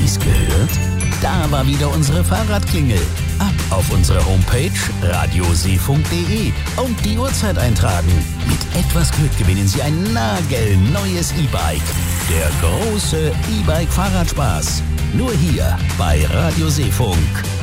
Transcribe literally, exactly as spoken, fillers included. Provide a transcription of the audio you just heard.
Ich's gehört? Da war wieder unsere Fahrradklingel. Ab auf unsere Homepage radioseefunk punkt de und die Uhrzeit eintragen. Mit etwas Glück gewinnen Sie ein nagelneues E-Bike. Der große E-Bike-Fahrradspaß. Nur hier bei Radio Seefunk.